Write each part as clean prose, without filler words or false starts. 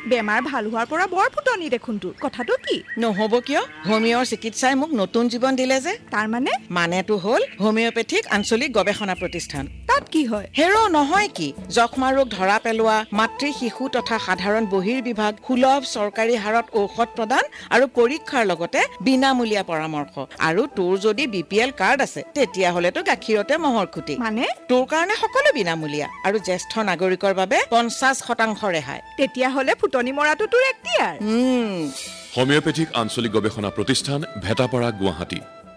বেমাৰ ভাল হোৱাৰ পৰা বৰ ফুটনি দেখোন তোৰ কথাটো কি নহব কিয় হোমিওৰ চিকিৎসাই মোক নতুন জীৱন দিলে যে তাৰ মানেটো হ'ল হোমিওপেথিক আঞ্চলিক গৱেষণা প্ৰতিষ্ঠান তাত কি হয় হেৰো নহয় কি যক্ষ্মা ৰোগ ধৰা পেলোৱা মাতৃ শিশু তথা সাধাৰণ বহিৰ্বিভাগ সুলভ চৰকাৰী হাৰত ঔষধ প্ৰদান আৰু পৰীক্ষাৰ লগতে বিনামূলীয়া পৰামৰ্শ আৰু তোৰ যদি বিপিএল কাৰ্ড আছে তেতিয়াহ'লেতো গাখীৰতে মহৰ খুঁটি মানে তোৰ কাৰণে সকলো বিনামূলীয়া আৰু জ্যেষ্ঠ নাগৰিকৰ বাবে 50% ৰেহাই তেতিয়াহ'লে ফুটনি মৰাটো তোৰ এক্টিয়াৰ হোমিওপেথিক আঞ্চলিক গৱেষণা প্ৰতিষ্ঠান ভেটাপাৰা গুৱাহাটী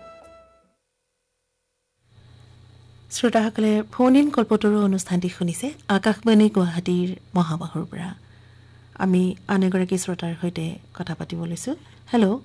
শ্ৰোতাসকলে ফোন ইন কল্পতৰু অনুষ্ঠানটি শুনিছে আকাশবাণী গুৱাহাটীৰ মহাবাহুৰ পৰা আমি আন এগৰাকী শ্ৰোতাৰ সৈতে কথা পাতিব লৈছোঁ হেল্ল'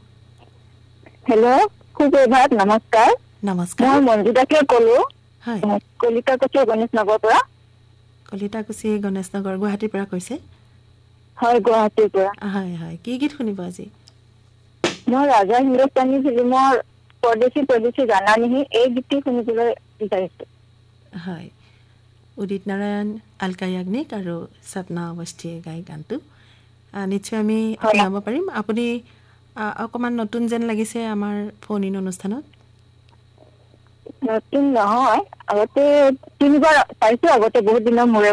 সুপ্ৰভাত নমস্কাৰ মই মঞ্জুদাকে ক'লো হয় কলিতাকুছি গণেশ নগৰৰ পৰা কলিতাকুছি গণেশ নগৰ গুৱাহাটীৰ পৰা কৈছে হয় গুৱাহাটীৰ পৰা হয় হয় কি গীত শুনিব আজি মই ৰাজা হিন্দুস্তানী ফিল্মৰ পৰদেশী জানা নিহি এই গীতটি শুনিবলৈ বিচাৰিছোঁ হয় উদিত নাৰায়ণ আলকা য়াগনিক আৰু সপনা অৱস্থিয়ে গাই গানটো নিশ্চয় আমি শুনাব পাৰিম আপুনি অকণমান নতুন যেন লাগিছে আমাৰ ফোন ইন অনুষ্ঠানত নতুন নহয় আগতে 3বাৰ পাইছোঁ আগতে বহুত দিনৰ মূৰে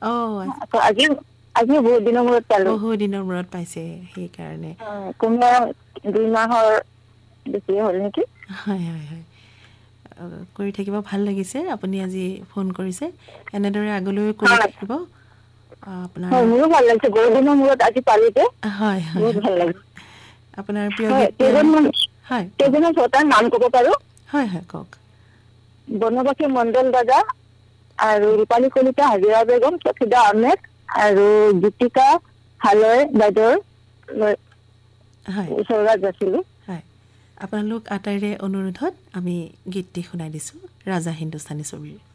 আজি বহুত দিনৰ মূৰত পালোঁ বহুত দিনৰ মূৰত পাইছে সেইকাৰণে কোনোবা 2 মাহৰ বেছি হ'ল নেকি হয় হয় হয় কৰি থাকিব ভাল লাগিছে আপুনি আজি ফোন কৰিছে এনেদৰে আগলৈ কৰি থাকিব আপোনাৰ মোৰো ভাল লাগিছে বহুত দিনৰ মূৰত আজি পালোঁ যে হয় বহুত ভাল লাগিছে আপোনাৰ প্ৰিয় হয় কেইজনৰ শ্ৰোতাৰ নাম ক'ব পাৰোঁ হয় হয় কওক বনবাসী মণ্ডল দাদা আৰু ৰূপালী কলিতা হাজিৰা বেগম সফিদা আহমেদ আৰু গীতিকা হালয় বাইদেউৰ ওচৰত আছিলোঁ হয় আপোনালোক আটাইৰে অনুৰোধত আমি গীতটি শুনাই দিছোঁ ৰাজা হিন্দুস্তানী ছবিৰ